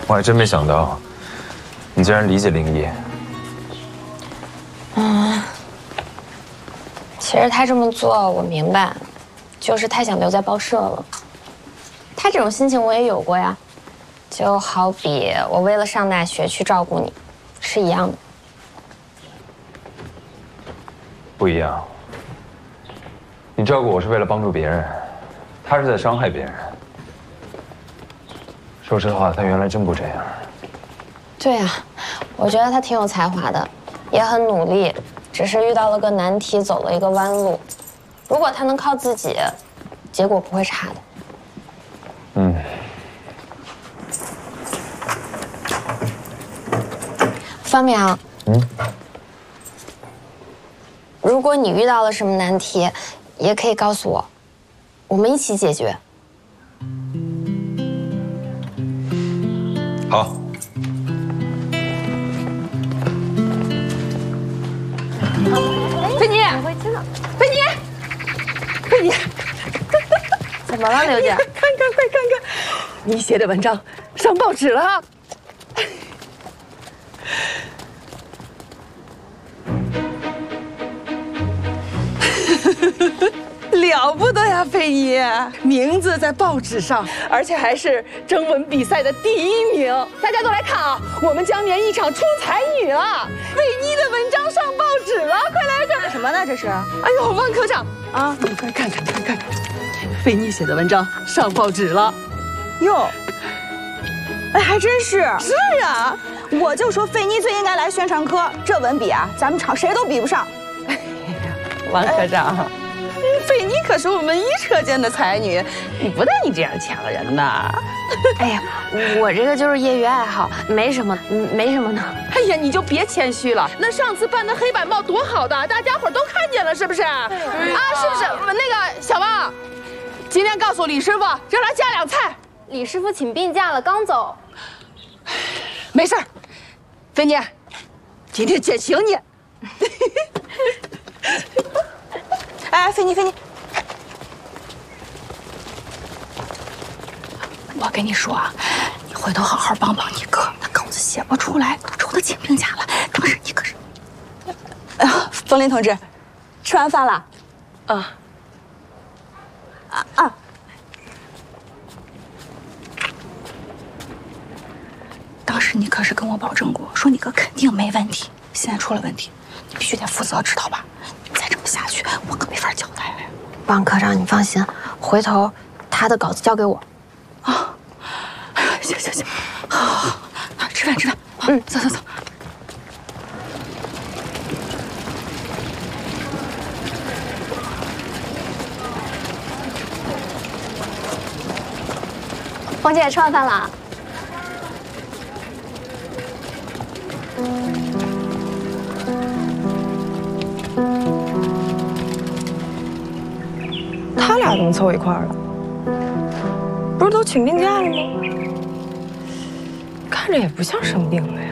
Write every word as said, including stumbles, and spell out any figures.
我还真没想到，你竟然理解林一。 嗯，其实他这么做，我明白，就是太想留在报社了。他这种心情我也有过呀，就好比我为了上大学去照顾你，是一样的。 不一样。你照顾我是为了帮助别人，他是在伤害别人。说实话，他原来真不这样。 对呀，我觉得他挺有才华的，也很努力，只是遇到了个难题，走了一个弯路。如果他能靠自己，结果不会差的。 嗯。 方明。 嗯。 如果你遇到了什么难题，也可以告诉我，我们一起解决。 好。 菲妮，菲妮，菲妮， 怎么了，刘姐？ 看看，快看看，你写的文章上报纸了。了不得呀，菲妮，名字在报纸上，而且还是征文比赛的第一名。大家都来看啊，我们江绵一场出才女了，菲妮的文章上报纸了，快来看！ 什么呢？这是？ 哎呦，万科长啊，你快看看，看看，菲妮写的文章上报纸了。 哟，哎，还真是。 是啊， 我就说菲妮最应该来宣传科，这文笔啊，咱们厂谁都比不上。 哎呀，王科长。哎菲妮可是我们一车间的才女，你不带你这样抢人呐！ 哎呀，我这个就是业余爱好，没什么，没什么呢。 哎呀，你就别谦虚了。那上次办的黑板报多好的，大家伙都看见了，是不是？啊，是不是？那个小王，今天告诉李师傅让他加两菜。 李师傅请病假了，刚走。 没事儿，菲妮，今天姐请你。 哎，菲妮，菲妮， 我跟你说啊，你回头好好帮帮你哥，那稿子写不出来，都抽他请病假了。当时你可是…… 哎呀，冯林同志，吃完饭了？ 啊啊啊！ 当时你可是跟我保证过，说你哥肯定没问题。现在出了问题，你必须得负责，知道吧？再这么下去，我可没法交代了。 王科长，你放心，回头他的稿子交给我。 啊，行行行，好，好，好，吃饭吃饭，嗯，走走走。 冯姐，吃完饭了？ 他俩怎么凑一块儿了？不是都请病假了吗？看着也不像生病了呀。